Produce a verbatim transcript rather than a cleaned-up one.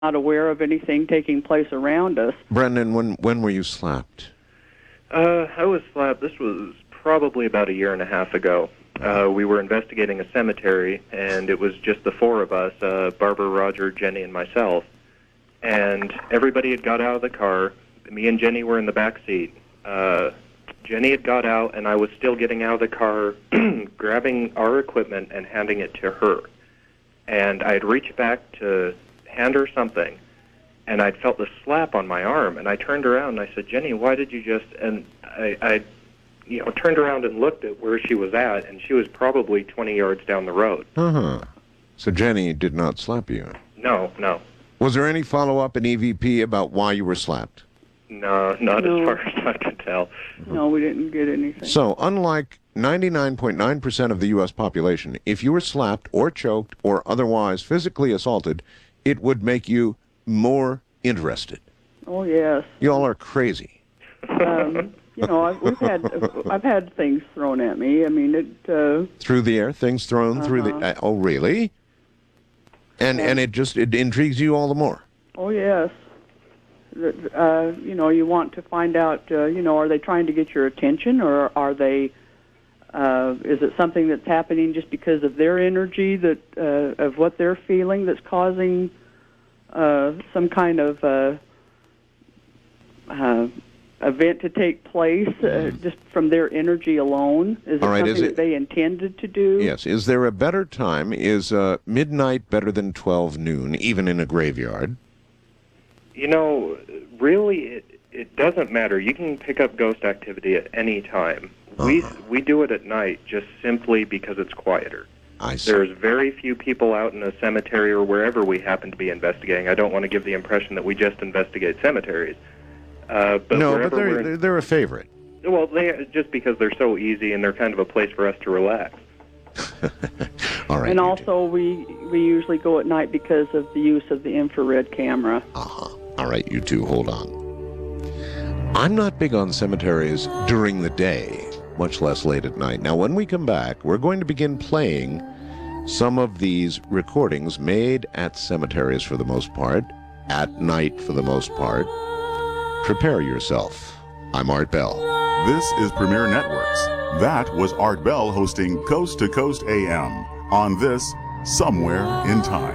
not aware of anything taking place around us. Brendan, when when were you slapped? Uh, I was slapped. This was probably about a year and a half ago. Uh, we were investigating a cemetery, and it was just the four of us, uh, Barbara, Roger, Jenny, and myself. And everybody had got out of the car. Me and Jenny were in the back seat. Uh, Jenny had got out, and I was still getting out of the car, grabbing our equipment and handing it to her. And I had reached back to hand her something, and I'd felt the slap on my arm, and I turned around and I said, Jenny, why did you just... And I, I you know, turned around and looked at where she was at, and she was probably twenty yards down the road. Uh-huh. So Jenny did not slap you? No, no. Was there any follow-up in E V P about why you were slapped? No, not No. as far as I can tell. No, we didn't get anything. So, unlike ninety-nine point nine percent of the U S population, if you were slapped or choked or otherwise physically assaulted, it would make you more interested. Oh, yes. Y'all are crazy. Um, you know, I've, we've had, I've had things thrown at me. I mean, it... Uh, Through the air, things thrown Uh-huh. through the... Uh, oh, really? And Yeah. and it just it intrigues you all the more. oh, yes. Uh, you know, you want to find out, uh, you know, are they trying to get your attention, or are they... Uh, is it something that's happening just because of their energy, that uh, of what they're feeling, that's causing uh, some kind of uh, uh, event to take place uh, just from their energy alone? Is it All right, something is it- that they intended to do? Yes. Is there a better time? Is uh, midnight better than twelve noon, even in a graveyard? You know, really, it, it doesn't matter. You can pick up ghost activity at any time. We we do it at night just simply because it's quieter. I see. There's very few people out in a cemetery or wherever we happen to be investigating. I don't want to give the impression that we just investigate cemeteries. Uh, but no, but wherever they're, we're in- they're they're a favorite. well, they just because they're so easy and they're kind of a place for us to relax. All right. And you also, we we usually go at night because of the use of the infrared camera. two. Uh-huh. All right, you two, hold on. I'm not big on cemeteries during the day, much less late at night. Now, when we come back, we're going to begin playing some of these recordings made at cemeteries for the most part, at night for the most part. Prepare yourself. I'm Art Bell. This is Premier Networks. That was Art Bell hosting Coast to Coast A M on this Somewhere in Time.